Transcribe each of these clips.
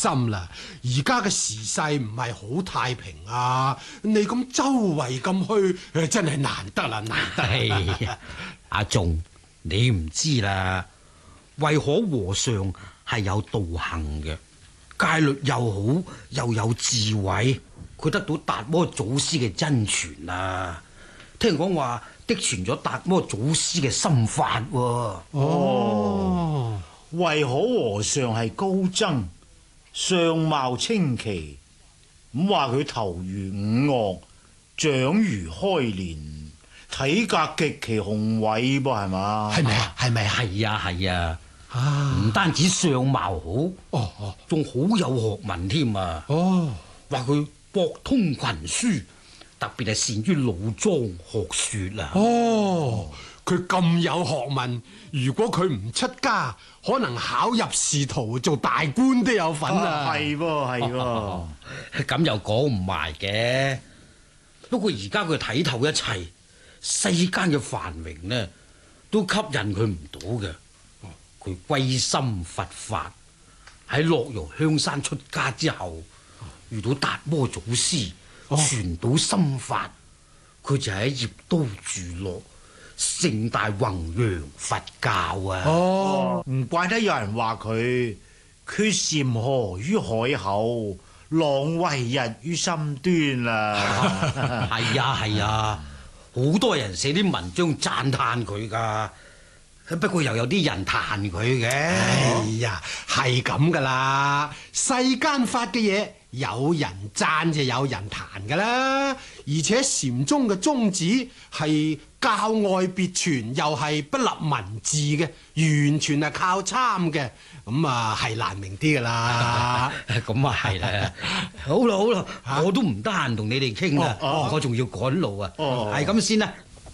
心啦。而家嘅時勢唔係好太平啊，你咁周圍咁去，真係難得啦，難得。 阿仲，你唔知啦，慧可和尚係有道行嘅，戒律又好，又有智慧，佢得到達摩祖師嘅真傳啊！聽講話的傳咗達摩祖師嘅心法喎。 哦，慧可和尚係高僧，相貌清奇，咁話佢頭如五岳，長如開蓮，體格極其雄偉噃，係嘛？ 係咪啊？係咪啊？ 係啊係啊，唔單止相貌好，仲好有學問添啊！話佢博通群書，特別係善於老莊學說啊！ 佢咁有學問，如果佢唔出家，可能考入仕途做大官都有份啊！ 係喎係喎， 咁又講唔埋嘅。不過而家佢睇透一切，世間嘅繁榮呢，都吸引佢唔到嘅。佢歸心佛法，喺洛陽香山出家之後，遇到達摩祖師，傳到心法，佢就喺葉都住落，盛大弘揚佛教啊！ 唔怪得有人話佢缺禪河於海口，浪為日於心端啦。 係啊係啊，好多人寫啲文章讚歎佢噶。不過又有啲人彈佢嘅。 哎呀，係咁噶啦，世間法嘅嘢，有人讚就有人彈噶啦。而且禪宗嘅宗旨係教外別傳，又係不立文字嘅，完全係靠參嘅。咁啊係難明啲噶啦。 咁啊係啦。好啦好啦，我都唔得閒同你哋傾啦，我仲要趕路啊。係咁先啦。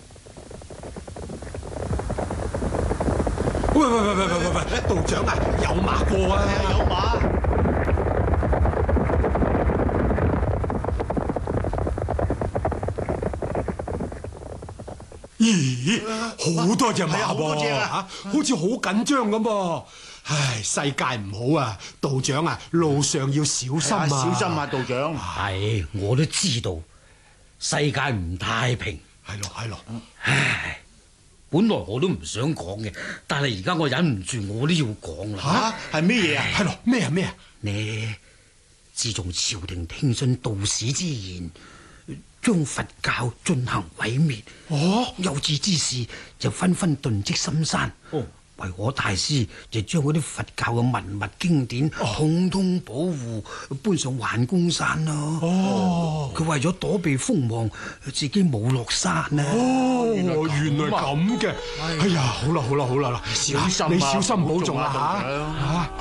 喂，道長啊，有馬過啊！ 有馬。 咦，好多隻馬好多隻啊！好似好緊張咁噃。唉，世界唔好啊，道長啊，路上要小心啊！ 小心啊，道長。 係，我都知道世界唔太平。 係咯。 唉，本來我都唔想講嘅，但係而家我忍唔住，我都要講啦。 係咩嘢啊？ 係咯，咩啊？ 呢，自從朝廷聽信道士之言，將佛教進行毀滅，有志之士就紛紛遁跡深山。為我大師就將嗰啲佛教嘅文物經典統統保護，搬上環公山咯。佢為咗躲避鋒芒，自己冇落山啊。 原來咁嘅。哎呀，好啦，小心，你小心保重啊吓。